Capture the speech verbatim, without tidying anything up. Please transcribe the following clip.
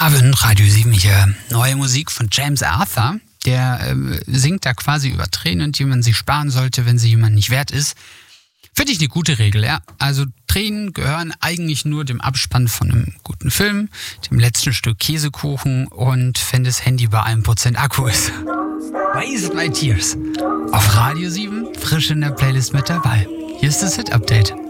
Abend, Radio sieben hier. Neue Musik von James Arthur. Der äh, singt da quasi über Tränen, die man sich sparen sollte, wenn sie jemand nicht wert ist. Finde ich eine gute Regel, ja. Also Tränen gehören eigentlich nur dem Abspann von einem guten Film, dem letzten Stück Käsekuchen und wenn das Handy bei einem Prozent Akku ist. Waste my tears. Auf Radio sieben, frisch in der Playlist mit dabei. Hier ist das Hit-Update.